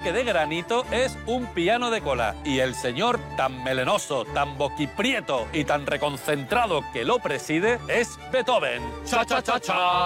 bloque de granito es un piano de cola. Y el señor tan melenoso, tan boquiprieto y tan reconcentrado que lo preside es Beethoven. ¡Cha, cha, cha,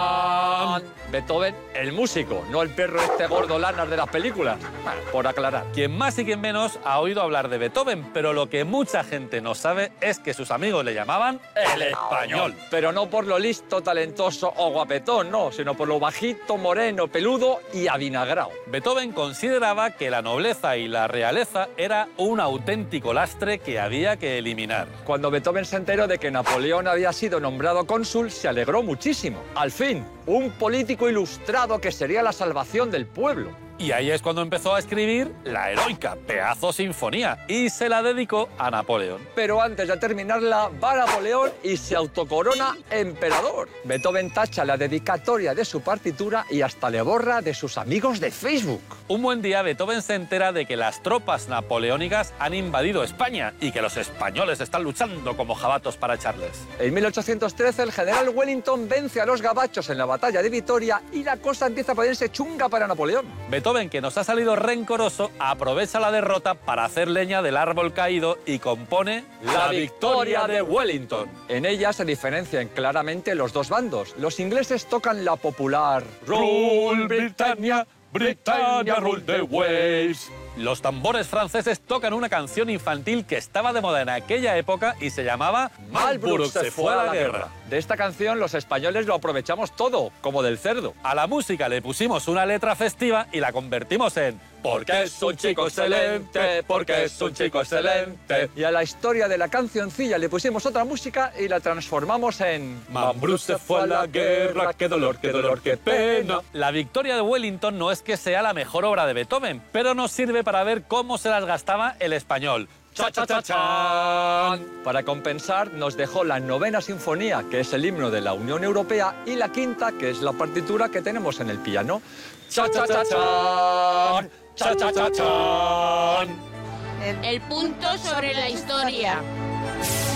chan! Beethoven, el músico, no el perro este gordo lanas de las películas. Bueno, por aclarar. Quien más y quien menos ha oído hablar de Beethoven, pero lo que mucha gente no sabe es que sus amigos le llamaban el español. Pero no por lo listo, talentoso o guapetón, no, sino por lo bajito, moreno, peludo y avinagrao. Beethoven consideraba que la nobleza y la realeza era un auténtico lastre que había que eliminar. Cuando Beethoven se enteró de que Napoleón había sido nombrado cónsul, se alegró muchísimo. Al fin, un político ilustrado que sería la salvación del pueblo. Y ahí es cuando empezó a escribir la heroica pedazo sinfonía y se la dedicó a Napoleón. Pero antes de terminarla, va Napoleón y se autocorona emperador. Beethoven tacha la dedicatoria de su partitura y hasta le borra de sus amigos de Facebook. Un buen día Beethoven se entera de que las tropas napoleónicas han invadido España y que los españoles están luchando como jabatos para echarles. En 1813 el general Wellington vence a los gabachos en la batalla de Vitoria y la cosa empieza a ponerse chunga para Napoleón. Beethoven, que nos ha salido rencoroso, aprovecha la derrota para hacer leña del árbol caído y compone La Victoria de Wellington. En ella se diferencian claramente los dos bandos. Los ingleses tocan la popular Rule Britannia, Britannia rule the waves. Los tambores franceses tocan una canción infantil que estaba de moda en aquella época y se llamaba Marlborough se fue a la guerra. De esta canción los españoles lo aprovechamos todo, como del cerdo. A la música le pusimos una letra festiva y la convertimos en Porque es un chico excelente, porque es un chico excelente. Y a la historia de la cancioncilla le pusimos otra música y la transformamos en Marlborough se fue a la guerra, qué dolor, qué pena. La Victoria de Wellington no es que sea la mejor obra de Beethoven, pero nos sirve para ver cómo se las gastaba el español. ¡Cha, cha, cha, chan! Para compensar, nos dejó la 9ª sinfonía, que es el himno de la Unión Europea, y la 5ª, que es la partitura que tenemos en el piano. ¡Cha, cha, cha, chan! ¡Cha, cha, cha, chan! El punto sobre la historia.